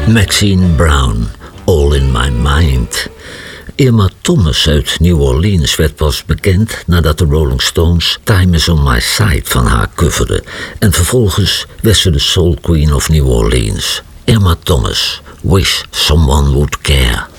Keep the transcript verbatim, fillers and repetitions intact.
Maxine Brown, All in My Mind. Irma Thomas uit New Orleans werd pas bekend nadat de Rolling Stones Time Is On My Side van haar coverden. En vervolgens werd ze de Soul Queen of New Orleans. Irma Thomas, Wish Someone Would Care.